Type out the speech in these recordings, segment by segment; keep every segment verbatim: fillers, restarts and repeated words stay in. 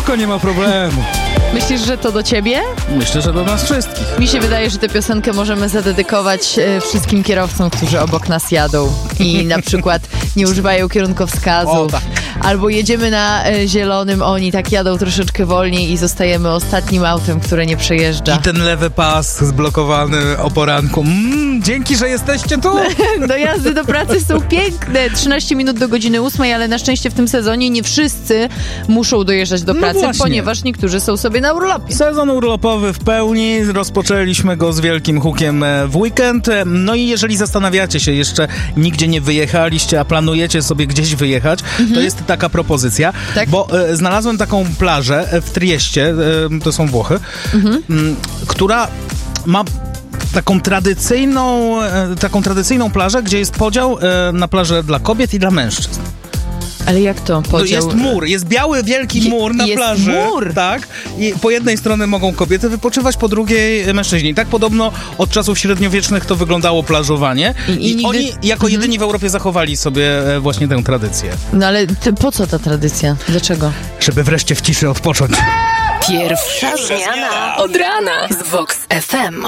spoko, nie ma problemu. Myślisz, że to do ciebie? Myślę, że do nas wszystkich. Mi się wydaje, że tę piosenkę możemy zadedykować e, wszystkim kierowcom, którzy obok nas jadą i na przykład nie używają kierunkowskazu. O, tak. Albo jedziemy na e, zielonym, oni tak jadą troszeczkę wolniej i zostajemy ostatnim autem, które nie przejeżdża. I ten lewy pas zblokowany o poranku. Mm, dzięki, że jesteście tu. Do jazdy do pracy są piękne. trzynaście minut do godziny ósmej, ale na szczęście w tym sezonie nie wszyscy muszą dojeżdżać do No pracy, właśnie. ponieważ niektórzy są sobie na urlopie. Sezon urlopowy w pełni. Rozpoczęliśmy go z wielkim hukiem w weekend. No i jeżeli zastanawiacie się, jeszcze nigdzie nie wyjechaliście, a planujecie sobie gdzieś wyjechać, mhm. to jest taka propozycja, tak? bo e, znalazłem taką plażę w Trieście, e, to są Włochy, mhm. m, która ma taką tradycyjną, e, taką tradycyjną plażę, gdzie jest podział e, na plażę dla kobiet i dla mężczyzn. Ale jak to podział? No jest mur, jest biały, wielki mur na jest plaży. Mur. Tak. I po jednej stronie mogą kobiety wypoczywać, po drugiej mężczyźni. I tak podobno od czasów średniowiecznych to wyglądało plażowanie. I, i, i nigdy... oni jako jedyni mhm. w Europie zachowali sobie właśnie tę tradycję. No ale ty, po co ta tradycja? Dlaczego? Żeby wreszcie w ciszy odpocząć. Pierwsza zmiana od rana z Vox F M.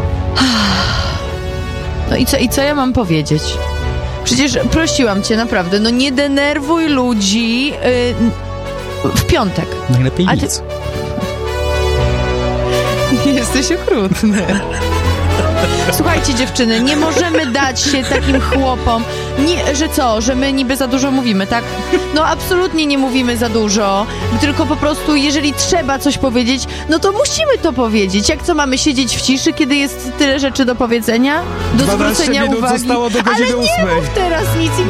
No i co, i co ja mam powiedzieć? Przecież prosiłam cię naprawdę, no nie denerwuj ludzi yy, w piątek. Najlepiej A nic. Ty... Jesteś okrutny. Słuchajcie dziewczyny, nie możemy dać się takim chłopom, nie, że co, że my niby za dużo mówimy, tak? No absolutnie nie mówimy za dużo, tylko po prostu jeżeli trzeba coś powiedzieć, no to musimy to powiedzieć. Jak co, mamy siedzieć w ciszy, kiedy jest tyle rzeczy do powiedzenia? Do zwrócenia minut uwagi? zostało do godziny Ale nie ósmej. mów teraz nic i